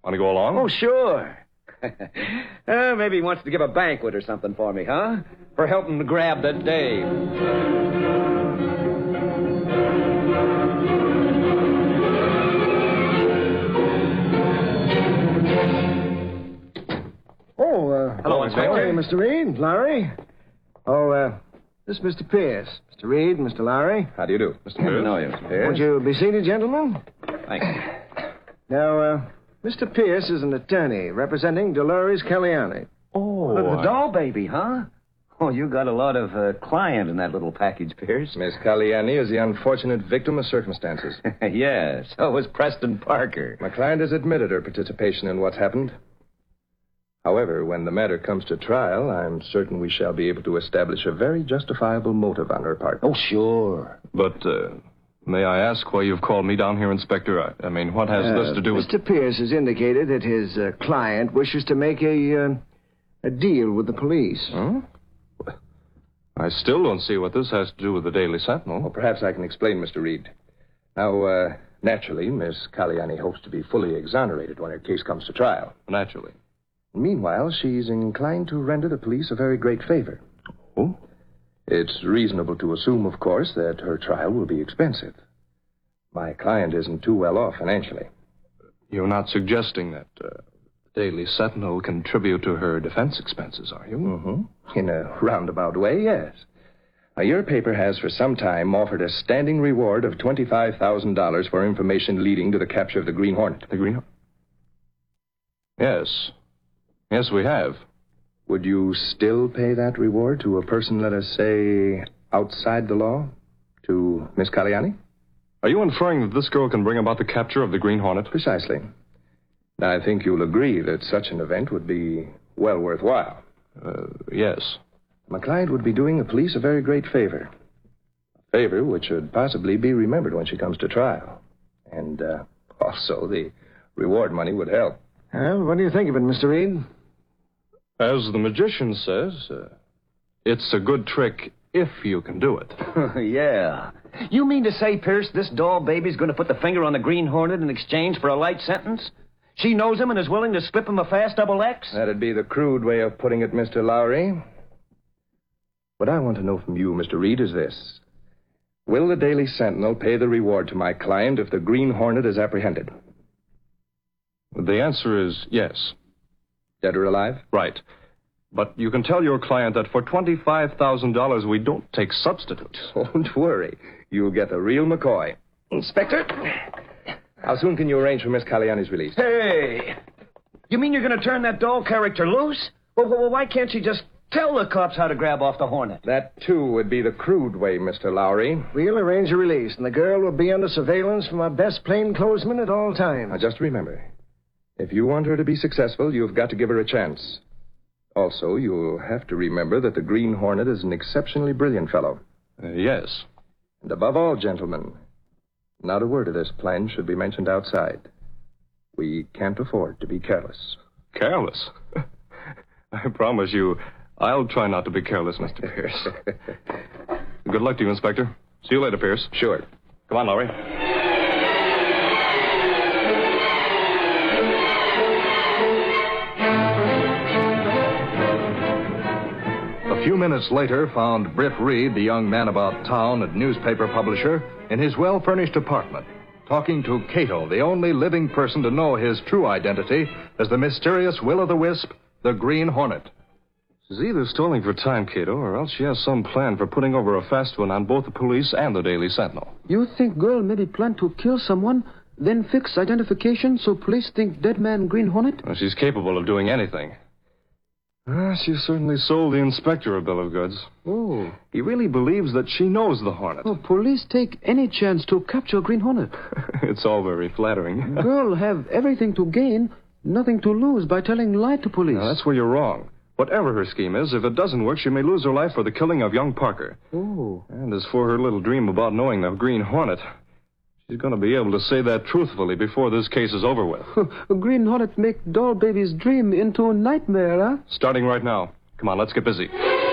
Want to go along? Oh, sure. Maybe he wants to give a banquet or something for me, huh? For helping to grab that Dave. Hello, Inspector. Hey, Mr. Reed, Lowry. This is Mr. Pierce. Mr. Reed, Mr. Lowry. How do you do, Mr. Pierce? know you, Mr. Pierce. Won't you be seated, gentlemen? Thank you. Now, Mr. Pierce is an attorney representing Dolores Caliani. Oh, the doll baby, huh? Oh, you got a lot of client in that little package, Pierce. Miss Caliani is the unfortunate victim of circumstances. Yes, so was Preston Parker. My client has admitted her participation in what's happened. However, when the matter comes to trial, I'm certain we shall be able to establish a very justifiable motive on her part. Oh, sure. But, may I ask why you've called me down here, Inspector? I mean, what has this to do with... Mr. Pierce has indicated that his client wishes to make a deal with the police. Huh? I still don't see what this has to do with the Daily Sentinel. Well, perhaps I can explain, Mr. Reed. Now, naturally, Miss Caliani hopes to be fully exonerated when her case comes to trial. Naturally. Meanwhile, she's inclined to render the police a very great favor. Oh? It's reasonable to assume, of course, that her trial will be expensive. My client isn't too well off financially. You're not suggesting that the Daily Sentinel will contribute to her defense expenses, are you? Mm-hmm. In a roundabout way, yes. Now, your paper has for some time offered a standing reward of $25,000 for information leading to the capture of the Green Hornet. The Green Hornet? Yes. Yes, we have. Would you still pay that reward to a person, let us say, outside the law? To Miss Caliani? Are you inferring that this girl can bring about the capture of the Green Hornet? Precisely. Now, I think you'll agree that such an event would be well worthwhile. Yes. My client would be doing the police a very great favor. A favor which should possibly be remembered when she comes to trial. And, also, the reward money would help. Well, what do you think of it, Mr. Reed? As the magician says, it's a good trick if you can do it. Yeah. You mean to say, Pierce, this doll baby's going to put the finger on the Green Hornet in exchange for a light sentence? She knows him and is willing to slip him a fast double X? That'd be the crude way of putting it, Mr. Lowry. What I want to know from you, Mr. Reed, is this. Will the Daily Sentinel pay the reward to my client if the Green Hornet is apprehended? The answer is yes. Dead or alive? Right. But you can tell your client that for $25,000 we don't take substitutes. Don't worry. You'll get the real McCoy. Inspector, how soon can you arrange for Miss Caliani's release? Hey! You mean you're going to turn that doll character loose? Well, why can't you just tell the cops how to grab off the Hornet? That, too, would be the crude way, Mr. Lowry. We'll arrange a release, and the girl will be under surveillance from our best plainclothesmen at all times. Now, just remember, if you want her to be successful, you've got to give her a chance. Also, you'll have to remember that the Green Hornet is an exceptionally brilliant fellow. Yes. And above all, gentlemen, not a word of this plan should be mentioned outside. We can't afford to be careless. Careless? I promise you, I'll try not to be careless, Mr. Pierce. Good luck to you, Inspector. See you later, Pierce. Sure. Come on, Lowry. A few minutes later found Britt Reed, the young man about town and newspaper publisher, in his well-furnished apartment, talking to Cato, the only living person to know his true identity as the mysterious Will-o'-the-Wisp, the Green Hornet. She's either stalling for time, Cato, or else she has some plan for putting over a fast one on both the police and the Daily Sentinel. You think girl maybe planned to kill someone, then fix identification so police think dead man Green Hornet? Well, she's capable of doing anything. She certainly sold the inspector a bill of goods. Oh. He really believes that she knows the Hornet. Oh, police take any chance to capture Green Hornet. It's all very flattering. Girl have everything to gain, nothing to lose by telling lie to police. Now, that's where you're wrong. Whatever her scheme is, if it doesn't work, she may lose her life for the killing of young Parker. Oh. And as for her little dream about knowing the Green Hornet, she's going to be able to say that truthfully before this case is over with. Green Hornet make doll baby's dream into a nightmare, huh? Starting right now. Come on, let's get busy.